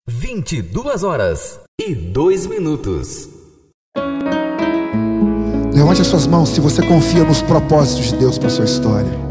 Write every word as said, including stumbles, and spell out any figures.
vinte e duas horas e dois minutos. Levante as suas mãos se você confia nos propósitos de Deus para a sua história.